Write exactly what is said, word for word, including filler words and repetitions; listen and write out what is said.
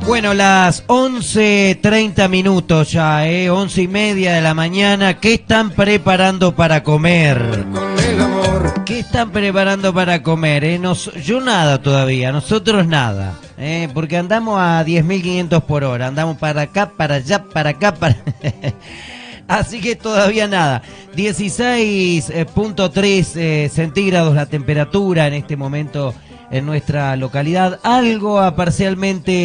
Bueno, las once treinta minutos ya, ¿eh? once y media de la mañana. ¿Qué están preparando para comer? ¿Qué están preparando para comer? Eh? Nos, yo nada todavía, nosotros nada. Eh, porque andamos a diez mil quinientos por hora. Andamos para acá, para allá, para acá, para... Así que todavía nada. dieciséis punto tres eh, centígrados la temperatura en este momento en nuestra localidad. Algo a parcialmente...